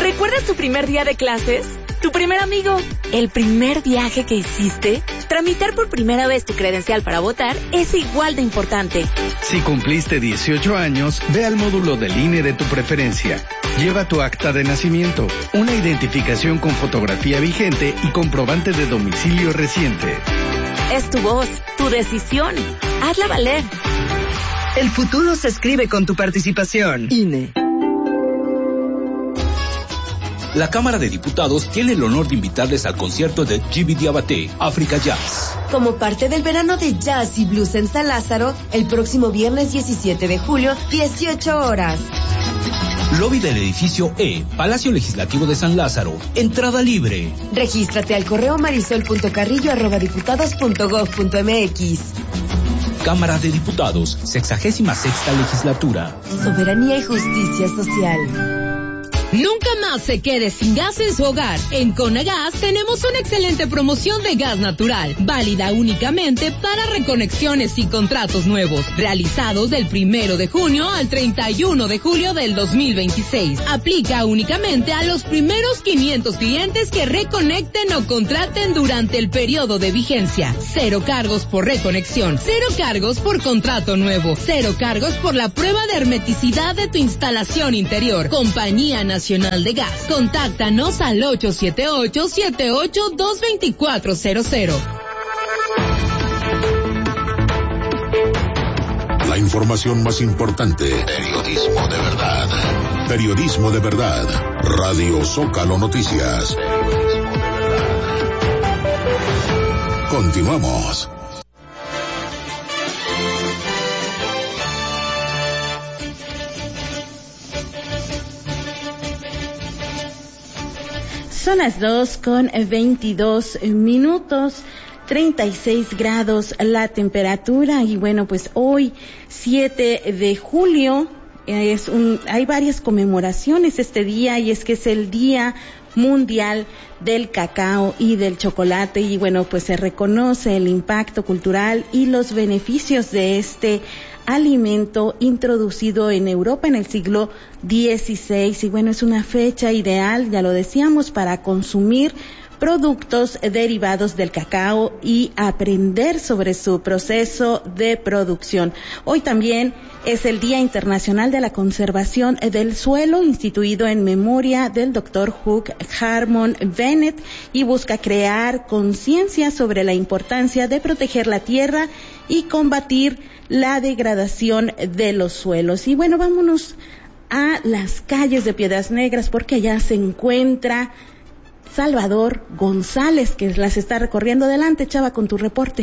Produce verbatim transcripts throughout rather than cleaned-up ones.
¿Recuerdas tu primer día de clases? ¿Tu primer amigo? ¿El primer viaje que hiciste? Tramitar por primera vez tu credencial para votar es igual de importante. Si cumpliste dieciocho años, ve al módulo del I N E de tu preferencia. Lleva tu acta de nacimiento, una identificación con fotografía vigente y comprobante de domicilio reciente. Es tu voz, tu decisión. Hazla valer. El futuro se escribe con tu participación. I N E. La Cámara de Diputados tiene el honor de invitarles al concierto de Djiby Diabaté, África Jazz. Como parte del verano de Jazz y Blues en San Lázaro, el próximo viernes diecisiete de julio, dieciocho horas. Lobby del edificio E, Palacio Legislativo de San Lázaro. Entrada libre. Regístrate al correo marisol punto carrillo arroba diputados punto gob punto mx. Cámara de Diputados, sexagésima sexta legislatura. Soberanía y justicia social. Nunca más se quede sin gas en su hogar. En Conagas tenemos una excelente promoción de gas natural, válida únicamente para reconexiones y contratos nuevos, realizados del primero de junio al treinta y uno de julio del dos mil veintiséis. Aplica únicamente a los primeros quinientos clientes que reconecten o contraten durante el periodo de vigencia. Cero cargos por reconexión, cero cargos por contrato nuevo, cero cargos por la prueba de hermeticidad de tu instalación interior. Compañía Nacional Nacional de Gas. Contáctanos al ocho siete ocho, siete ocho dos, dos cuatro cero cero. La información más importante. Periodismo de verdad. Periodismo de verdad. Radio Zócalo Noticias. Continuamos. Son las dos con veintidós minutos, treinta y seis grados la temperatura y bueno, pues hoy siete de julio es un, hay varias conmemoraciones este día y es que es el Día Mundial del Cacao y del Chocolate y bueno, pues se reconoce el impacto cultural y los beneficios de este alimento introducido en Europa en el siglo dieciséis y bueno, es una fecha ideal, ya lo decíamos, para consumir productos derivados del cacao y aprender sobre su proceso de producción. Hoy también es el Día Internacional de la Conservación del Suelo, instituido en memoria del doctor Hugh Harmon Bennett y busca crear conciencia sobre la importancia de proteger la tierra y combatir la degradación de los suelos. Y bueno, vámonos a las calles de Piedras Negras porque allá se encuentra Salvador González, que las está recorriendo. Adelante, Chava, con tu reporte.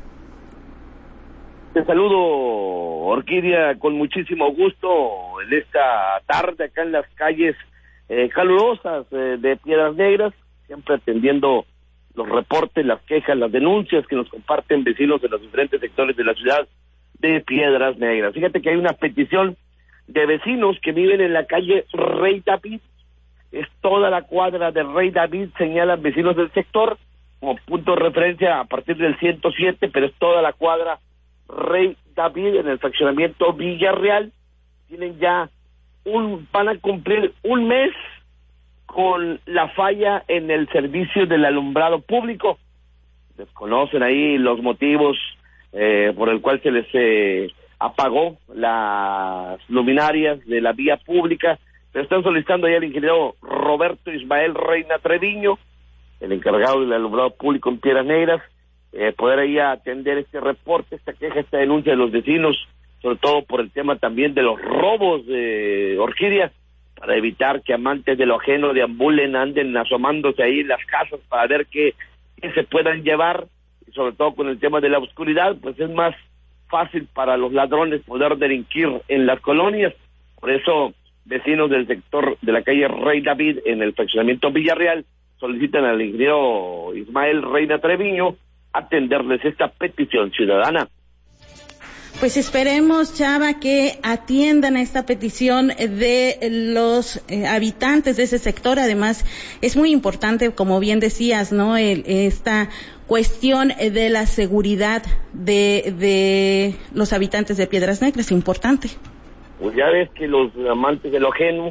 Te saludo, Orquídea, con muchísimo gusto en esta tarde acá en las calles eh, calurosas eh, de Piedras Negras, siempre atendiendo los reportes, las quejas, las denuncias que nos comparten vecinos de los diferentes sectores de la ciudad de Piedras Negras. Fíjate que hay una petición de vecinos que viven en la calle Rey David. Es toda la cuadra de Rey David, señalan vecinos del sector, como punto de referencia a partir del ciento siete, pero es toda la cuadra Rey David en el fraccionamiento Villarreal. Tienen ya un, van a cumplir un mes con la falla en el servicio del alumbrado público. Desconocen ahí los motivos eh, por el cual se les eh, apagó las luminarias de la vía pública. Se están solicitando ya al ingeniero Roberto Ismael Reina Treviño, el encargado del alumbrado público en Piedras Negras, eh, poder ahí atender este reporte, esta queja, esta denuncia de los vecinos, sobre todo por el tema también de los robos de orquídeas, para evitar que amantes de lo ajeno deambulen, anden asomándose ahí en las casas para ver qué, qué se puedan llevar, y sobre todo con el tema de la oscuridad, pues es más fácil para los ladrones poder delinquir en las colonias. Por eso vecinos del sector de la calle Rey David en el fraccionamiento Villarreal solicitan al ingeniero Ismael Reina Treviño atenderles esta petición ciudadana. Pues esperemos, Chava, que atiendan a esta petición de los eh, habitantes de ese sector. Además, es muy importante, como bien decías, ¿no? El, esta cuestión de la seguridad de, de los habitantes de Piedras Negras, importante. Pues ya ves que los amantes de lo ajeno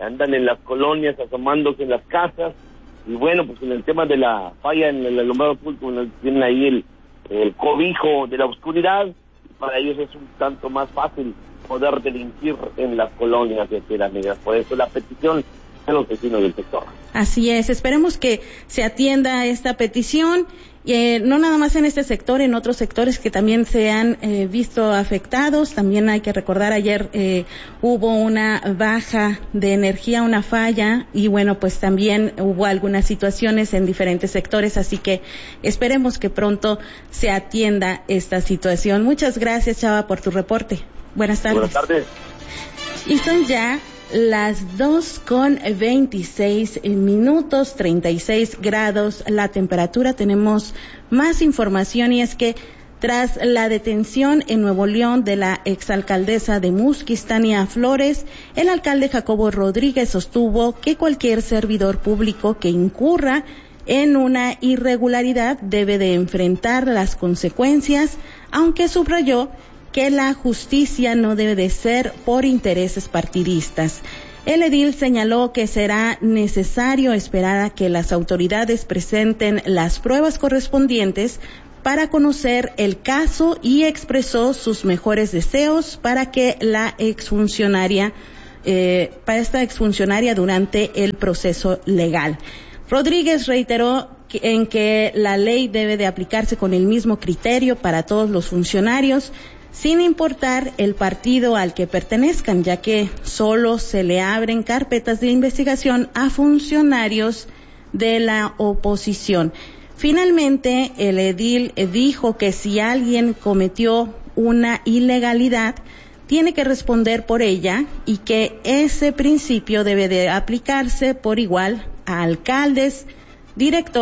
andan en las colonias asomándose en las casas, y bueno, pues en el tema de la falla en el alumbrado público, bueno, tienen ahí el, el cobijo de la oscuridad, y para ellos es un tanto más fácil poder delinquir en las colonias de Piedras Negras. Por eso la petición de los vecinos del sector. Así es, esperemos que se atienda esta petición, eh, no nada más en este sector, en otros sectores que también se han eh, visto afectados. También hay que recordar, ayer eh, hubo una baja de energía, una falla, y bueno, pues también hubo algunas situaciones en diferentes sectores, así que esperemos que pronto se atienda esta situación. Muchas gracias, Chava, por tu reporte. Buenas tardes. Buenas tardes. Y son ya las dos con veintiséis minutos, treinta y seis grados la temperatura. Tenemos más información, y es que tras la detención en Nuevo León de la exalcaldesa de Musquis, Tania Flores, el alcalde Jacobo Rodríguez sostuvo que cualquier servidor público que incurra en una irregularidad debe de enfrentar las consecuencias, aunque subrayó que la justicia no debe de ser por intereses partidistas. El edil señaló que será necesario esperar a que las autoridades presenten las pruebas correspondientes para conocer el caso, y expresó sus mejores deseos para que la exfuncionaria, eh, para esta exfuncionaria durante el proceso legal. Rodríguez reiteró que, en que la ley debe de aplicarse con el mismo criterio para todos los funcionarios, sin importar el partido al que pertenezcan, ya que solo se le abren carpetas de investigación a funcionarios de la oposición. Finalmente, el edil dijo que si alguien cometió una ilegalidad, tiene que responder por ella, y que ese principio debe de aplicarse por igual a alcaldes, directores